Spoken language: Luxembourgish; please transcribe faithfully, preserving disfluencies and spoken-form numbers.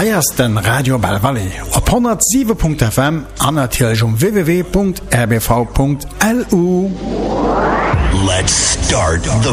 Eiersten Radio Bell Valley op honderd sieben Punkt F M an natürlich um w w w Punkt r b v Punkt l u. Let's start the